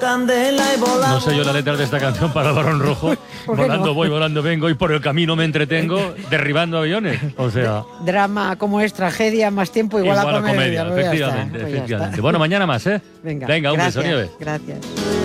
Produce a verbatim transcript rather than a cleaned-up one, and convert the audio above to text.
Candela y volando. No sé yo la letra de esta canción para el Barón Rojo. Volando no? voy, volando vengo y por el camino me entretengo derribando aviones. O sea, Drama como es tragedia, más tiempo igual, igual a a comedia. comedia, Pues ya está, efectivamente, pues ya efectivamente. está. Bueno, mañana más, ¿eh? Venga, Venga, un gracias, beso, Nieves. gracias.